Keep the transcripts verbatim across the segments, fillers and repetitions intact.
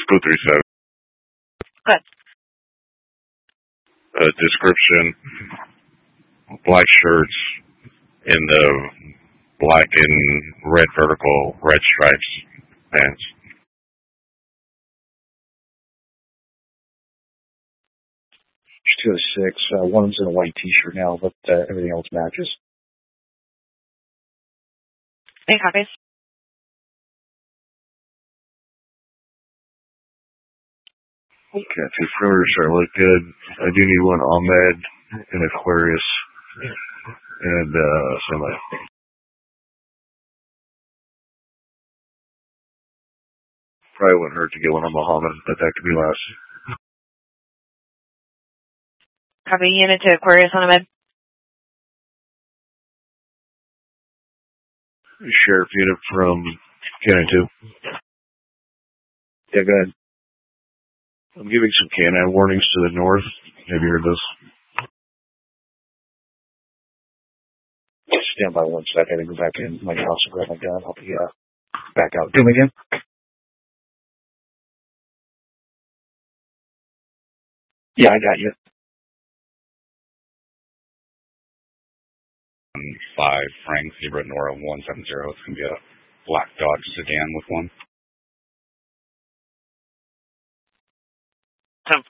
Go three seven. Good. Uh, description: black shirts in the black and red vertical, red stripes pants. two oh six. Uh, one of them's in a white T-shirt now, but uh, everything else matches. Any copies? Okay, two perimeters are look good. I do need one Ahmed and Aquarius and uh, semi. Probably wouldn't hurt to get one on Muhammad, but that could be last. Copy. Unit to Aquarius on a med. Sheriff unit from Canine two. Yeah, go ahead. I'm giving some canine warnings to the north. Have you heard this? Stand by one second and go back in my house and grab my gun. I'll be uh, back out. Do them again? Yeah, I got you. Five Frank Zebra Nora one seven zero. It's gonna be a black Dodge sedan with one. Ten.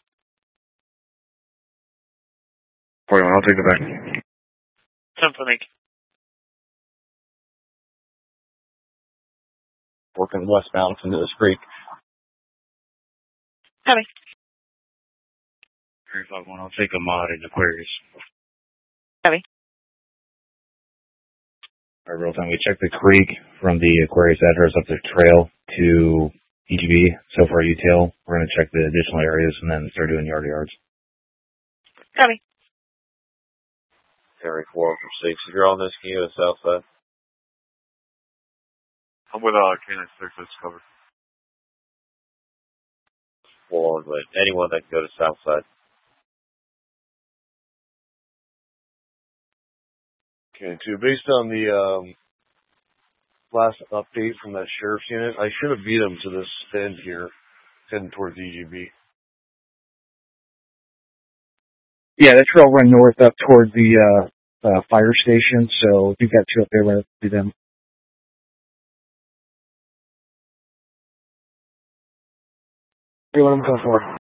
Forty-one. I'll take it back. Ten for me. Working westbound into this creek. Copy. three five one. I'll take a mod in Aquarius. Copy. All right, real time. We checked the creek from the Aquarius address up the trail to E G B. So for our U-tail, we're going to check the additional areas and then start doing yard yards. Copy. Carry four from six. If you're on this, can you go to the south side? I'm with uh, Canine six. Let's cover. Four on, but anyone that can go to the south side. Okay, two. Based on the um, last update from that sheriff's unit, I should have beat him to this end here, heading towards E G B. Yeah, that trail run north up toward the uh, uh, fire station, so you've got two up there, run to them. Hey, what I'm going for?